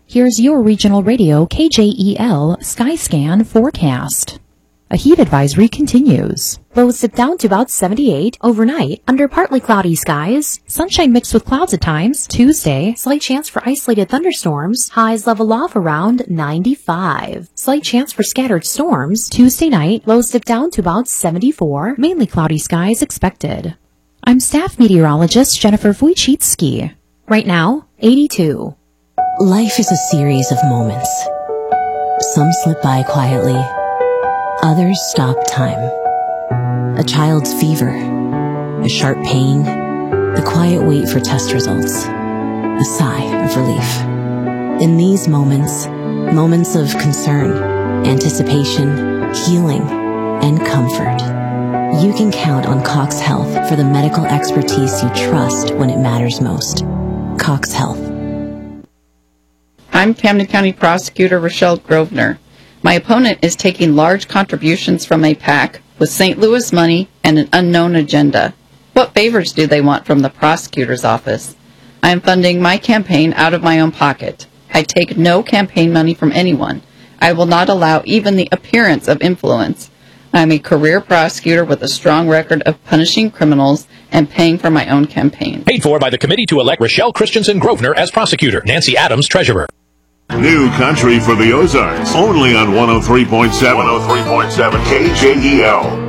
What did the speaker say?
Here's your regional radio KJEL Skyscan forecast. A heat advisory continues. Lows dip down to about 78 overnight under partly cloudy skies. Sunshine mixed with clouds at times. Tuesday, slight chance for isolated thunderstorms. Highs level off around 95. Slight chance for scattered storms. Tuesday night, lows dip down to about 74. Mainly cloudy skies expected. I'm staff meteorologist Jennifer Wojcicki. Right now, 82. Life is a series of moments. Some slip by quietly. Others stop time. A child's fever, a sharp pain, the quiet wait for test results, a sigh of relief. In these moments, moments of concern, anticipation, healing, and comfort, you can count on Cox Health for the medical expertise you trust when it matters most. Cox Health. I'm Camden County Prosecutor Rochelle Grosvenor. My opponent is taking large contributions from a PAC with St. Louis money and an unknown agenda. What favors do they want from the prosecutor's office? I am funding my campaign out of my own pocket. I take no campaign money from anyone. I will not allow even the appearance of influence. I am a career prosecutor with a strong record of punishing criminals and paying for my own campaign. Paid for by the committee to elect Rochelle Christensen Grosvenor as prosecutor. Nancy Adams, treasurer. New country for the Ozarks, only on 103.7 KJEL.